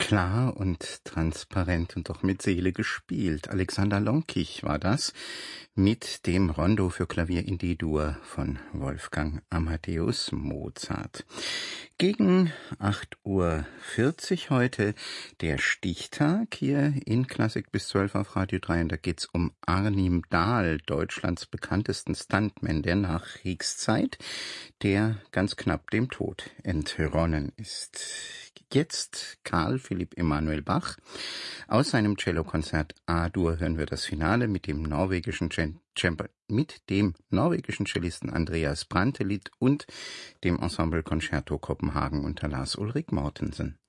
Klar und transparent und doch mit Seele gespielt. Alexander Lonkich war das mit dem Rondo für Klavier in D-Dur von Wolfgang Amadeus Mozart. Gegen 8:40 Uhr heute der Stichtag hier in Klassik bis 12 auf Radio 3. Und da geht's um Arnim Dahl, Deutschlands bekanntesten Stuntman der Nachkriegszeit, der ganz knapp dem Tod entronnen ist. Jetzt Karl Philipp Emanuel Bach. Aus seinem Cellokonzert A-Dur hören wir das Finale mit dem norwegischen Cellisten Andreas Brantelid und dem Ensemble Concerto Kopenhagen unter Lars Ulrik Mortensen.